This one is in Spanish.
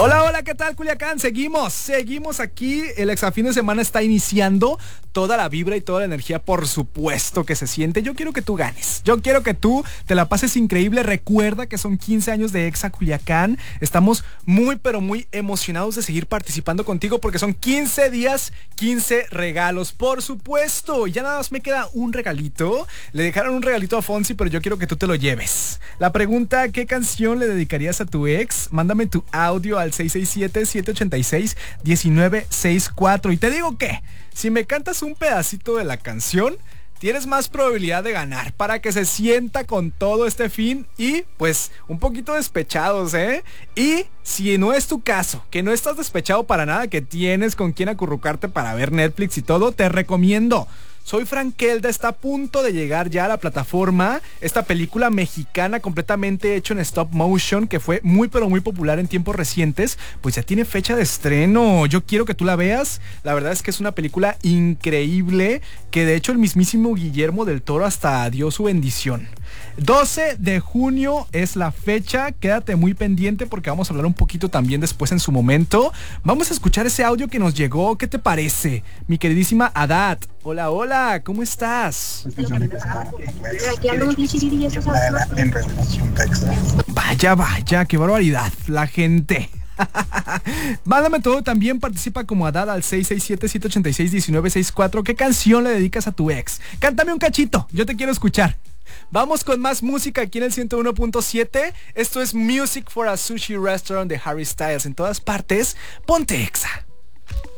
Hola, hola, ¿qué tal, Culiacán? Seguimos aquí. El Exafín de semana está iniciando. Toda la vibra y toda la energía, por supuesto que se siente. Yo quiero que tú ganes. Yo quiero que tú te la pases increíble. Recuerda que son 15 años de Exa Culiacán. Estamos muy, pero muy emocionados de seguir participando contigo porque son 15 días, 15 regalos, por supuesto. Ya nada más me queda un regalito. Le dejaron un regalito a Fonsi, pero yo quiero que tú te lo lleves. La pregunta, ¿qué canción le dedicarías a tu ex? Mándame tu audio al 667-786-1964. Y te digo que, si me cantas un pedacito de la canción, tienes más probabilidad de ganar para que se sienta con todo este fin y pues un poquito despechados, ¿eh? Y si no es tu caso, que no estás despechado para nada, que tienes con quién acurrucarte para ver Netflix y todo, te recomiendo Soy Frankelda. Está a punto de llegar ya a la plataforma esta película mexicana completamente hecha en stop motion que fue muy pero muy popular en tiempos recientes. Pues ya tiene fecha de estreno. Yo quiero que tú la veas. La verdad es que es una película increíble que de hecho el mismísimo Guillermo del Toro hasta dio su bendición. 12 de junio es la fecha. Quédate muy pendiente porque vamos a hablar un poquito también después en su momento. Vamos a escuchar ese audio que nos llegó. ¿Qué te parece? Mi queridísima Adad. Hola, hola, ¿cómo estás? Vaya, vaya, qué barbaridad. La gente. Mándame todo también, participa como Adad al 667-786-1964. ¿Qué canción le dedicas a tu ex? Cántame un cachito, yo te quiero escuchar. Vamos con más música aquí en el 101.7. Esto es Music for a Sushi Restaurant de Harry Styles. En todas partes, ponte Exa.